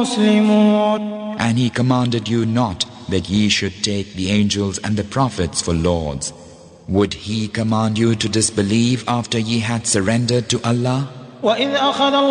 مسلمون. And he commanded you not that ye should take the angels and the prophets for lords. Would he command you to disbelieve after ye had surrendered to Allah? وإذ أخذ